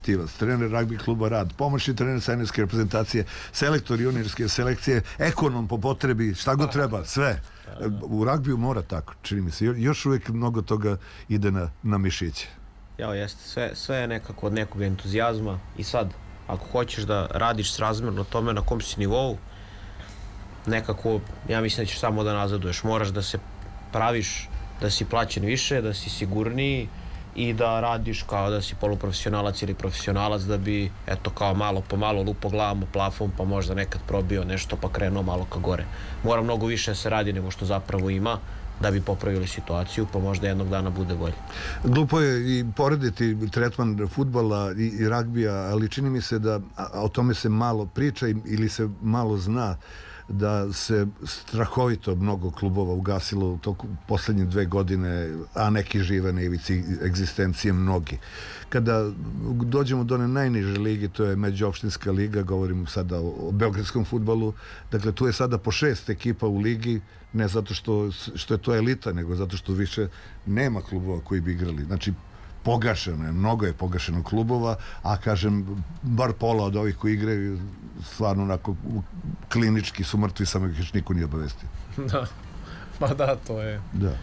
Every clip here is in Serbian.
trener ragbi kluba Rad, pomoćni trener seniorske reprezentacije, selektor juniorske selekcije, ekonom po potrebi, šta god treba, sve. U ragbiju mora tako, čini mi se. Još uvijek mnogo toga ide na mišiće. Ja, jeste. Sve je nekako od nekog entuzijazma i sad, ako hoćeš da radiš srazmjerno tome na kom si nivou, nekako, ja mislim da ćeš samo da nazaduješ. Moraš da se praviš da si plaćen više, da si sigurniji i da radiš kao da si poluprofesionalac ili profesionalac, da bi, eto, kao malo po malo lupo glavom u plafon, pa možda nekad probio nešto pa krenuo malo ka gore. Mora mnogo više da se radi nego što zapravo ima, da bi popravili situaciju, pa možda jednog dana bude bolje. Glupo je i porediti tretman fudbala i ragbija, ali čini mi se da o tome se malo priča ili se malo zna, da se strahovito mnogo klubova ugasilo u toku poslednje 2 godine, a neki žive na ivici egzistencije mnogi. Kada dođemo do one najniže ligi, to je međuopštinska liga, govorim sada o beogradskom fudbalu, dakle tu je sada po 6 ekipa u ligi, ne zato što je to elita, nego zato što više nema klubova koji bi igrali. Znači, pogašeno je, mnogo je pogašeno klubova, a kažem, bar pola od ovih koji igraju stvarno onako klinički su mrtvi, samo ih još niko nije obavestio. Da, pa da, to je. Da.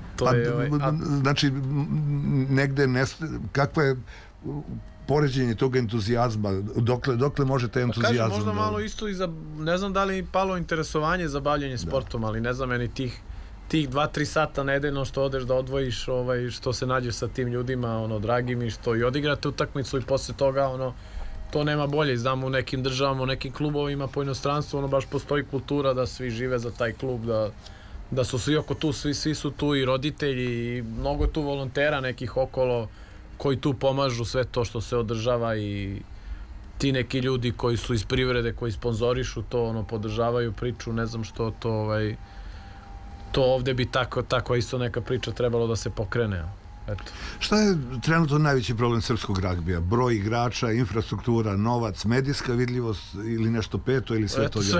Znači, negde kakva je poređenje tog entuzijazma, dokle može taj entuzijazam? Kažem, možda malo isto i za, ne znam da li je palo interesovanje za bavljanje sportom, ali ne znam, meni tih 2-3 sata nedeljno što odeš da odvojiš, što se nađeš sa tim ljudima, dragim, i što i odigrate utakmicu i posle toga, to nema bolje. Znam, u nekim državama, u nekim klubovima po inostranstvu, baš postoji kultura da svi žive za taj klub, da su svi oko tu, svi su tu i roditelji i mnogo tu volontera nekih okolo koji tu pomažu sve to što se održava, i ti neki ljudi koji su iz privrede, koji sponzorišu to, podržavaju priču, ne znam što to ovde bi tako isto neka priča trebalo da se pokrene. Eto. Šta je trenutno najveći problem srpskog ragbija? Broj igrača, infrastruktura, novac, medijska vidljivost ili nešto peto ili sve to?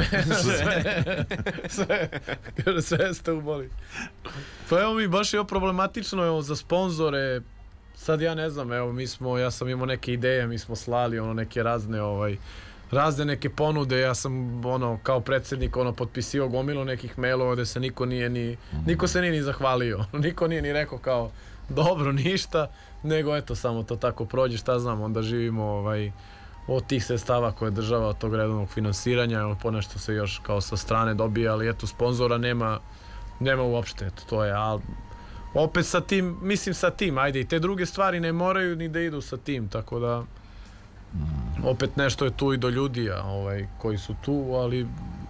Sve ste uboli. Pa evo mi, baš je problematično za sponzore. Sad ja ne znam, ja sam imao neke ideje, mi smo slali neke razne neke ponude, ja sam kao predsjednik potpisio gomilu nekih mailova gde se niko se nije ni zahvalio, niko nije ni rekao kao dobro, ništa, nego eto samo to tako prođe, šta znam, onda živimo od tih sredstava koje država od tog redovnog finansiranja, ponešto se još kao sa strane dobija, ali eto sponzora nema uopšte, eto to je, ali opet sa tim, ajde, i te druge stvari ne moraju ni da idu sa tim, tako da opet nešto je tu i do ljudi koji su tu, ali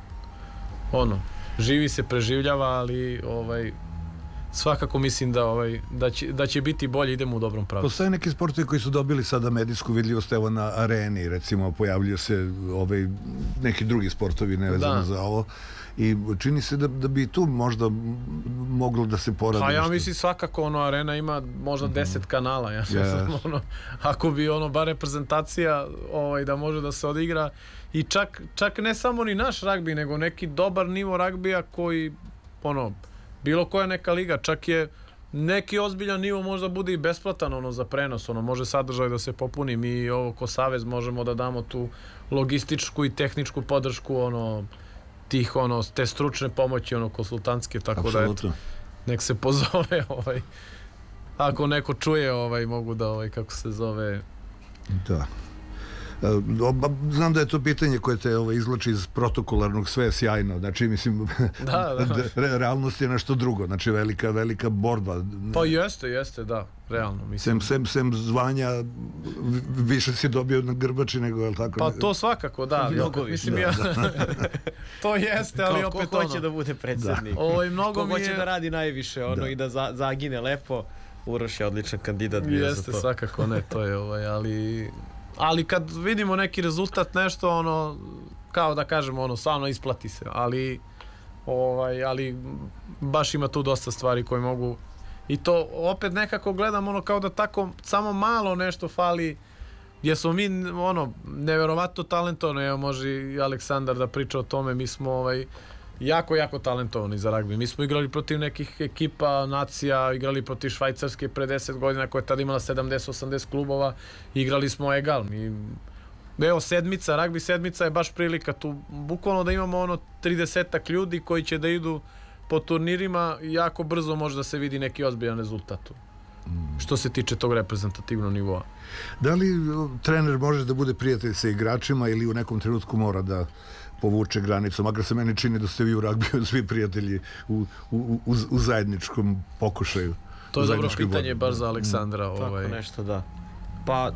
živi se, preživljava, ali svakako mislim da će biti bolje, idemo u dobrom pravcu. Postoje neki sportovi koji su dobili sada medijsku vidljivost, evo na areni, recimo pojavljaju se neki drugi sportovi nevezano za ovo, i čini se da bi tu možda moglo da se poradi. Pa ja mislim svakako arena ima možda 10 kanala, ja mislim, ako bi bar reprezentacija da može da se odigra, i čak ne samo ni naš ragbi, nego neki dobar nivo ragbija koji bilo koja neka liga, čak je neki ozbiljan nivo možda bude i besplatan za prenos, može sadržaj da se popuni, mi ko savez možemo da damo tu logističku i tehničku podršku tih te stručne pomoći konsultantske, tako da eto, nek se pozove ako neko čuje, mogu da kako se zove. Da. Znam da je to pitanje koje te izvlači iz protokolarnog, sve je sjajno, znači mislim realnost je nešto drugo, znači velika borba. Pa jeste, da, realno mislim. Sem zvanja više si dobio na grbači nego, je li tako? Pa to svakako, da. Mnogo više. To jeste, ali opet ko hoće da bude predsjednik, ko hoće da radi najviše i da zagine lepo, Uroš je odličan kandidat bio za to. Jeste, svakako ne, to je ali kad vidimo neki rezultat, nešto kao da kažemo stvarno isplati se, ali baš ima tu dosta stvari koje mogu, i to opet nekako gledam kao da tako samo malo nešto fali, jer smo mi neverovatno talentovani. Evo može i Aleksandar da priča o tome, mi smo jako talentovani za ragbi. Mi smo igrali protiv nekih ekipa, nacija, igrali protiv Švajcarske pre 10 godina koja je tada imala 70-80 klubova, igrali smo egal. Evo sedmica, ragbi sedmica je baš prilika tu, bukvalno da imamo 30-ak ljudi koji će da idu po turnirima i jako brzo može da se vidi neki ozbiljan rezultat što se tiče tog reprezentativnog nivoa. Da li trener može da bude prijatelj sa igračima ili u nekom trenutku mora da povuče granicu? Makar se meni čini da ste vi u ragbiju svi prijatelji u zajedničkom pokušaju. To je dobro pitanje baš za Aleksandra. Tako nešto, da. Pa,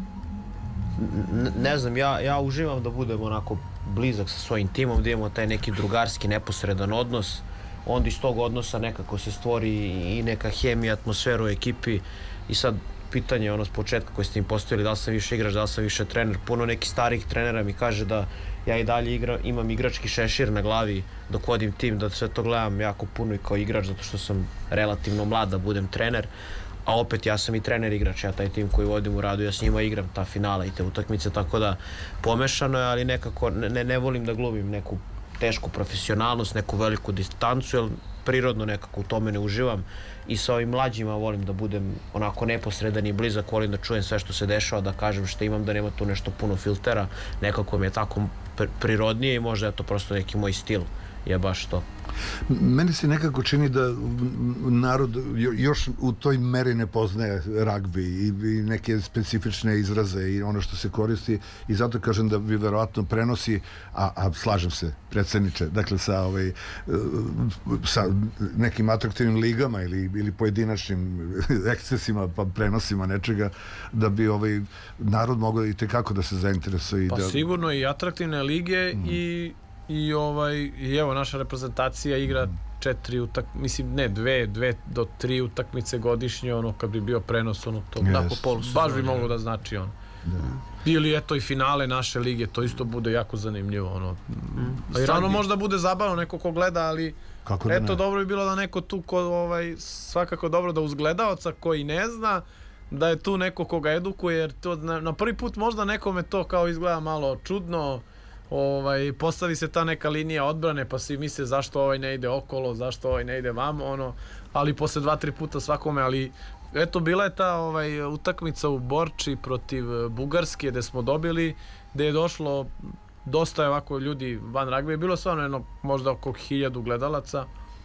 ne znam, ja uživam da budem onako blizak sa svojim timom, da imamo taj neki drugarski, neposredan odnos. Onda iz tog odnosa nekako se stvori i neka hemija, atmosfera u ekipi. I sad pitanje s početka koje ste im postavili, da li sam više igrač, da li sam više trener. Puno nekih starih trenera mi kaže da ja i dalje imam igrački šešir na glavi dok vodim tim, da sve to gledam jako puno i kao igrač zato što sam relativno mlad da budem trener. A opet ja sam i trener igrač, ja taj tim koji vodim u radu, ja s njima igram ta finala i te utakmice, tako da pomešano je, ali nekako ne volim da glumim neku tešku profesionalnost, neku veliku distancu, jer prirodno nekako u tome ne uživam i sa ovim mlađima volim da budem onako neposredan i blizak, volim da čujem sve što se dešava, da kažem što imam, da nema tu nešto puno filtera, nekako mi je tako prirodnije i možda je to prosto neki moj stil, je baš to. Meni se nekako čini da narod još u toj meri ne poznaje ragbi i neke specifične izraze i ono što se koristi i zato kažem da bi verovatno prenosi, a slažem se, predsjedniče, dakle sa nekim atraktivnim ligama ili pojedinačnim ekscesima pa prenosima nečega, da bi narod mogao i tekako da se zainteresuje. Pa sigurno i atraktivne lige i evo naša reprezentacija igra 2 do 3 utakmice godišnje, kad bi bio prenos to baš bi moglo da znači ili eto i finale naše lige, to isto bude jako zanimljivo jer možda bude zabavno neko ko gleda, ali eto dobro bi bilo da neko tu svakako dobro da uz gledaoca koji ne zna da je tu neko koga edukuje, jer to na prvi put možda nekome to kao izgleda malo čudno. Postavi se ta neka linija odbrane pa svi misle zašto ovaj ne ide okolo, zašto ovaj ne ide vamo, ali posle 2-3 puta svakome, ali eto bila je ta utakmica u Borči protiv Bugarske gde smo dobili, gde je došlo dosta ovako ljudi van ragbija, bilo stvarno možda oko 1000 gledalaca,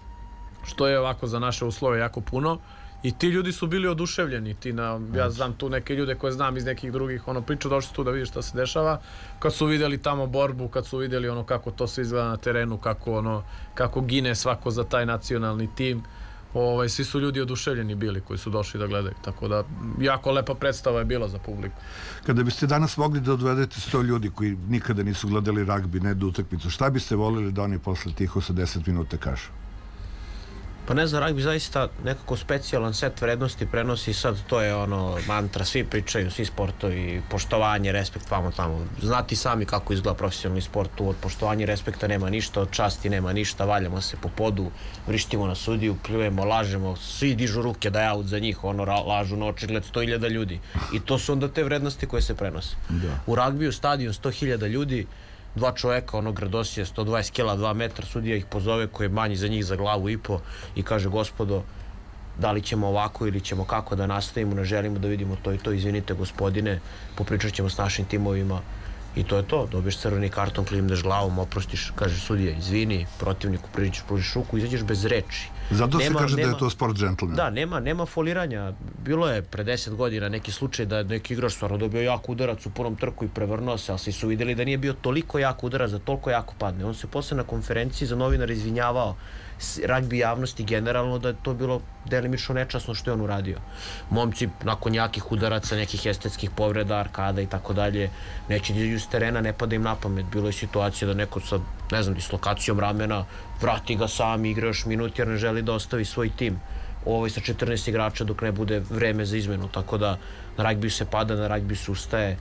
što je ovako za naše uslove jako puno. I ti ljudi su bili oduševljeni, ja znam tu neke ljude koje znam iz nekih drugih priča, došli su tu da vidi šta se dešava, kad su vidjeli tamo borbu, kad su vidjeli kako to se izgleda na terenu, kako gine svako za taj nacionalni tim, svi su ljudi oduševljeni bili koji su došli da gledaju, tako da jako lepa predstava je bila za publiku. Kada biste danas mogli da odvedete 100 ljudi koji nikada nisu gledali ragbi, ne do utakmicu, šta biste volili da oni posle tih 80 minuta kažu? Pa ne znam, ragbi zaista nekako specijalan set vrednosti prenosi, sad to je mantra, svi pričaju, svi sportovi, poštovanje, respekt, tamo. Znati sami kako izgleda profesionalni sport, tu od poštovanja i respekta nema ništa, od časti nema ništa, valjamo se po podu, vrištimo na sudiju, pljujemo, lažemo, svi dižu ruke da je aut za njih, lažu na očigled 100.000 ljudi. I to su onda te vrednosti koje se prenose. U ragbiju stadion 100.000 ljudi, 2 čoveka, gradosije, 120 kila, 2 metra, sudija ih pozove koji je manji za njih za glavu i po i kaže gospodo, da li ćemo ovako ili ćemo kako da nastavimo, ne želimo da vidimo to i to, izvinite gospodine, popričat ćemo s našim timovima i to je to, dobiješ crveni karton, klimneš glavom, oprostiš, kaže sudija, izvini, protivniku pružiš ruku, izađeš bez reči. Zato se kaže da je to sport džentlmen. Da, nema foliranja. Bilo je pre 10 godina neki slučaj da je neki igrač stvarno dobio jak udarac u punom trku i prevrnuo se, ali svi su vidjeli da nije bio toliko jak udarac, da toliko jako padne. On se posle na konferenciji za novinare izvinjavao ragbi javnosti generalno da je to bilo delimično nečasno što je on uradio. Momci nakon jakih udaraca, nekih estetskih povreda, arkada i tako dalje, neće da izađu s terena, ne pada im na pamet. Bilo je situacija da neko sa, ne znam, dislokacijom ramena vrati ga sam, igra još minut jer ne želi da ostavi svoj tim. Sa 14 igrača dok ne bude vreme za izmenu, tako da na ragbiju se pada, na ragbiju se ustaje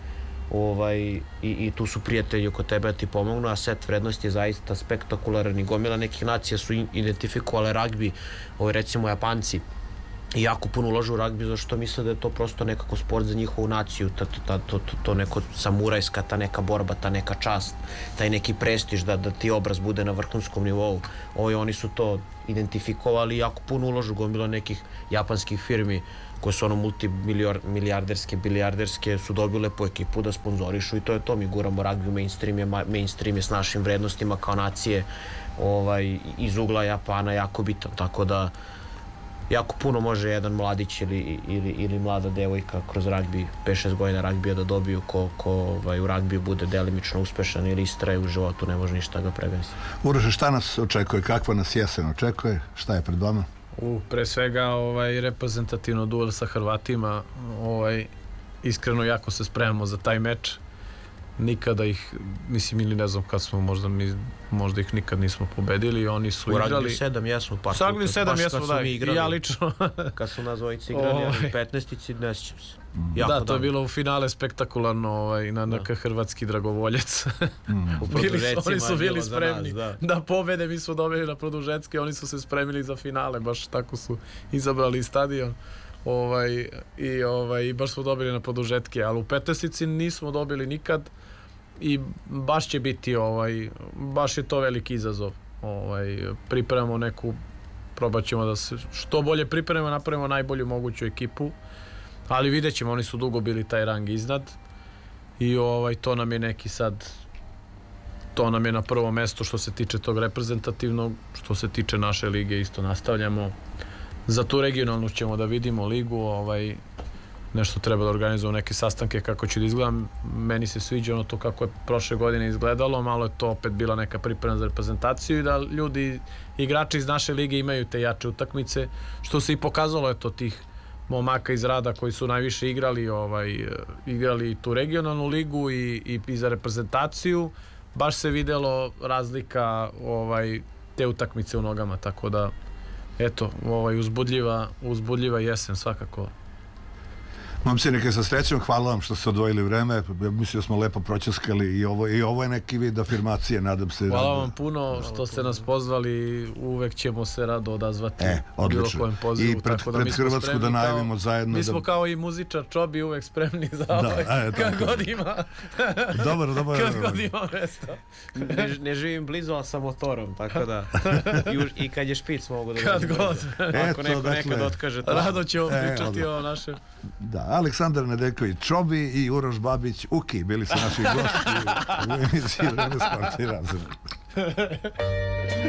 i tu su prijatelji oko tebe da ti pomognu, a set vrednosti je zaista spektakularan i gomila nekih nacija su identifikovale ragbi, recimo Japanci jako puno ulažu u ragbi, zašto misle da je to prosto nekako sport za njihovu naciju, to neko samurajska, ta neka borba, ta neka čast, taj neki prestiž, da ti obraz bude na vrhunskom nivou. Oni su to identifikovali i jako puno ulažu, gomila nekih japanskih firmi koje su multimilijarderske, bilijarderske, su dobile po ekipu da sponzorišu i to je to. Mi guramo ragbi u mainstream je s našim vrednostima kao nacije iz ugla Japana jako bitan, tako da jako puno može jedan mladić ili mlada devojka kroz ragbi, 5-6 godina ragbija da dobiju ko u ragbiju bude delimično uspešan ili istraje u životu, ne može ništa ga pregasi. Uroše, šta nas očekuje? Kakva nas jesen očekuje? Šta je pred vama? Pre svega reprezentativno duel sa Hrvatima, iskreno jako se spremamo za taj meč. Nikada ih, mislim, ili ne znam kad smo, možda ih nikad nismo pobedili. Oni su igrali... U ragbi 7 jesmo par puta. U ragbi 7 jesmo, da, i ja lično. Kad su nas dvojice igrali, ali 15-ici, ne sjećam se. Da, to je bilo u finale spektakularno na NK Hrvatski dragovoljac. Oni su bili spremni da pobede, mi smo dobili na produžetske, oni su se spremili za finale, baš tako su izabrali stadion. I baš smo dobili na produžetke, ali u 15-ici nismo dobili nikad i baš će biti baš je to veliki izazov. Pripremamo neku, probat ćemo da se što bolje pripremimo, napravimo najbolju moguću ekipu, ali vidjet ćemo, oni su dugo bili taj rang iznad i to nam je neki sad, to nam je na prvo mesto što se tiče tog reprezentativnog. Što se tiče naše lige isto nastavljamo. Za tu regionalnu ćemo da vidimo ligu, nešto treba da organizujemo neke sastanke kako će da izgledam. Meni se sviđa ono to kako je prošle godine izgledalo, malo je to opet bila neka priprema za reprezentaciju i da ljudi, igrači iz naše lige imaju te jače utakmice, što se i pokazalo je to tih momaka iz Rada koji su najviše igrali tu regionalnu ligu i za reprezentaciju. Baš se videlo razlika te utakmice u nogama, tako da eto, uzbudljiva jesen svakako. Momci, neke sa srećom, hvala vam što ste odvojili vreme. Mislim da smo lepo pročaskali i ovo je neki vid afirmacije, nadam se. Hvala vam puno što ste nas pozvali, uvek ćemo se rado odazvati bilo kojem pozivu. I pred Hrvatsku da najavimo zajedno. Mi smo kao i muzičar Čobi uvek spremni za kad god ima. Dobar. Kad god ima mesta. Ne živim blizu, ali sa motorom, tako da i kad je špic mogu da... Kad god. Ako neko nekad otkaže to. Rado ćemo pričati o našem. Da, Aleksandar Nedeljković Čobi i Uroš Babić Uki bili su naši gosti u emisiji Vreme sporta i razreda.